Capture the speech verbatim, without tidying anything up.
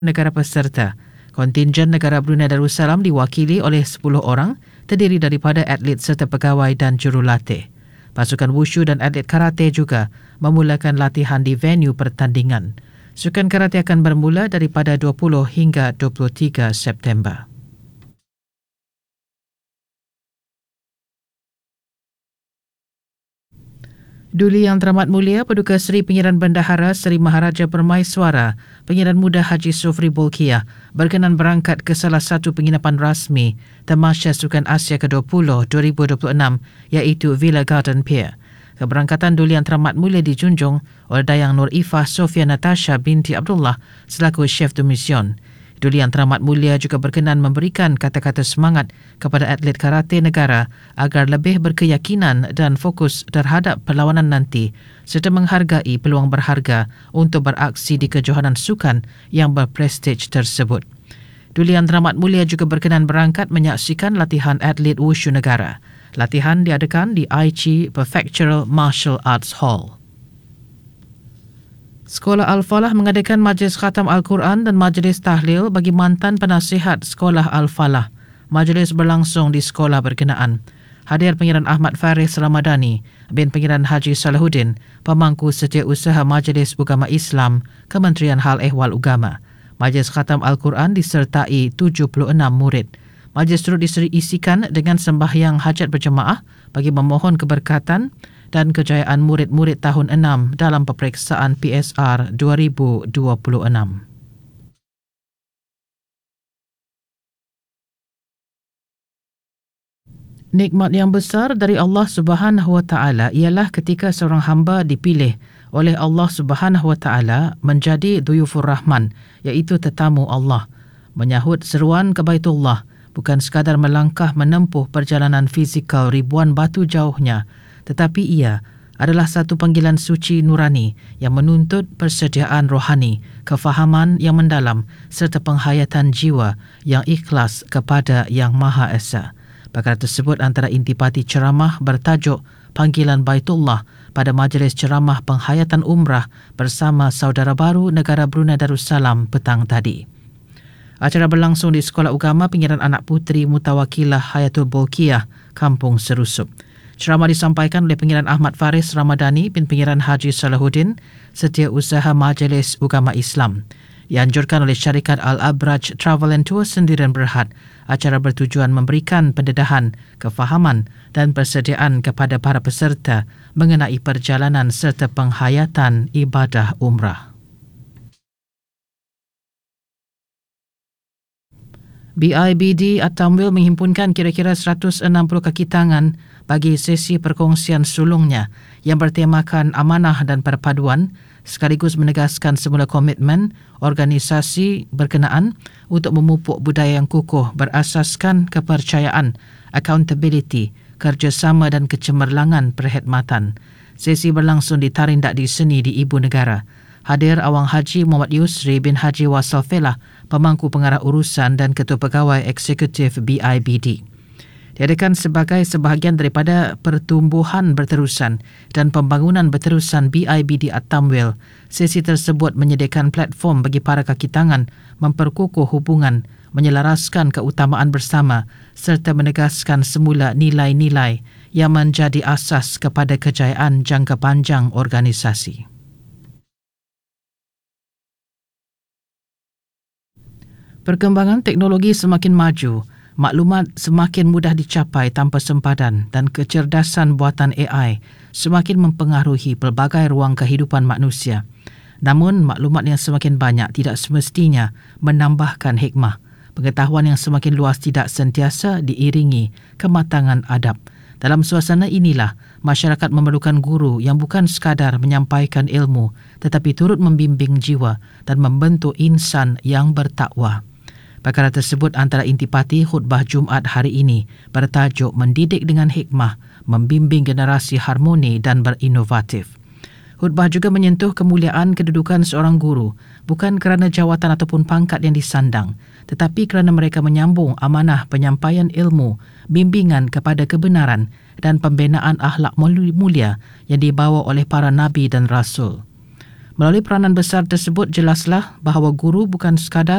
negara peserta. Kontingen negara Brunei Darussalam diwakili oleh sepuluh orang, terdiri daripada atlet serta pegawai dan jurulatih. Pasukan wushu dan atlet karate juga memulakan latihan di venue pertandingan. Sukan karate akan bermula daripada dua puluh hingga dua puluh tiga September. Duli Yang Teramat Mulia Paduka Seri Pengiran Bendahara Seri Maharaja Permaiswara Pengiran Muda Haji Sofri Bolkiah berkenan berangkat ke salah satu penginapan rasmi Tamasya Sukan Asia ke dua puluh dua ribu dua puluh enam iaitu Villa Garden Pier. Keberangkatan Duli Yang Teramat Mulia dijunjung oleh Dayang Nur Ifah Sofia Natasha binti Abdullah selaku Chef de Mission. Duli Yang Teramat Mulia juga berkenan memberikan kata-kata semangat kepada atlet karate negara agar lebih berkeyakinan dan fokus terhadap perlawanan nanti serta menghargai peluang berharga untuk beraksi di kejohanan sukan yang berprestij tersebut. Duli Yang Teramat Mulia juga berkenan berangkat menyaksikan latihan atlet wushu negara. Latihan diadakan di Aichi Prefectural Martial Arts Hall. Sekolah Al-Falah mengadakan majlis khatam Al-Quran dan majlis tahlil bagi mantan penasihat Sekolah Al-Falah. Majlis berlangsung di sekolah berkenaan. Hadir Pengiran Ahmad Faris Ramadani bin Pengiran Haji Salahuddin, pemangku setiausaha Majlis Ugama Islam, Kementerian Hal Ehwal Ugama. Majlis khatam Al-Quran disertai tujuh puluh enam murid. Majlis turut diisikan dengan sembahyang hajat berjemaah bagi memohon keberkatan dan kejayaan murid-murid tahun enam dalam peperiksaan P S R dua ribu dua puluh enam. Nikmat yang besar dari Allah Subhanahu Wa Taala ialah ketika seorang hamba dipilih oleh Allah Subhanahu Wa Taala menjadi Duyufur Rahman, iaitu tetamu Allah, menyahut seruan ke Baitullah, bukan sekadar melangkah menempuh perjalanan fizikal ribuan batu jauhnya, tetapi ia adalah satu panggilan suci nurani yang menuntut persediaan rohani, kefahaman yang mendalam serta penghayatan jiwa yang ikhlas kepada Yang Maha Esa. Perkara tersebut antara intipati ceramah bertajuk Panggilan Baitullah pada majlis ceramah penghayatan umrah bersama saudara baru negara Brunei Darussalam petang tadi. Acara berlangsung di Sekolah Ugama Pengiran Anak Puteri Mutawakilah Hayatul Bolkiah, Kampung Serusup. Ceramah disampaikan oleh Pengiran Ahmad Faris Ramadani bin Pengiran Haji Salahuddin, Setiausaha Majlis Ugama Islam. Dianjurkan oleh syarikat Al-Abraj Travel and Tour Sendirian Berhad. Acara bertujuan memberikan pendedahan, kefahaman dan persediaan kepada para peserta mengenai perjalanan serta penghayatan ibadah umrah. B I B D At-Tamwil menghimpunkan kira-kira seratus enam puluh kaki tangan bagi sesi perkongsian sulungnya yang bertemakan amanah dan perpaduan, sekaligus menegaskan semula komitmen organisasi berkenaan untuk memupuk budaya yang kukuh berasaskan kepercayaan, accountability, kerjasama dan kecemerlangan perkhidmatan. Sesi berlangsung di Tarindak di Seni di Ibu Negara. Hadir Awang Haji Muhammad Yusri bin Haji Wasal Felah, pemangku pengarah urusan dan ketua pegawai eksekutif B I B D. Diadakan sebagai sebahagian daripada pertumbuhan berterusan dan pembangunan berterusan B I B D At-Tamwil. Sesi tersebut menyediakan platform bagi para kaki tangan memperkukuh hubungan, menyelaraskan keutamaan bersama serta menegaskan semula nilai-nilai yang menjadi asas kepada kejayaan jangka panjang organisasi. Perkembangan teknologi semakin maju, maklumat semakin mudah dicapai tanpa sempadan dan kecerdasan buatan A I semakin mempengaruhi pelbagai ruang kehidupan manusia. Namun, maklumat yang semakin banyak tidak semestinya menambahkan hikmah. Pengetahuan yang semakin luas tidak sentiasa diiringi kematangan adab. Dalam suasana inilah, masyarakat memerlukan guru yang bukan sekadar menyampaikan ilmu tetapi turut membimbing jiwa dan membentuk insan yang bertakwa. Perkara tersebut antara intipati khutbah Jumaat hari ini bertajuk Mendidik dengan Hikmah, Membimbing Generasi Harmoni dan Berinovatif. Khutbah juga menyentuh kemuliaan kedudukan seorang guru, bukan kerana jawatan ataupun pangkat yang disandang, tetapi kerana mereka menyambung amanah penyampaian ilmu, bimbingan kepada kebenaran dan pembinaan akhlak mulia yang dibawa oleh para nabi dan rasul. Melalui peranan besar tersebut, jelaslah bahawa guru bukan sekadar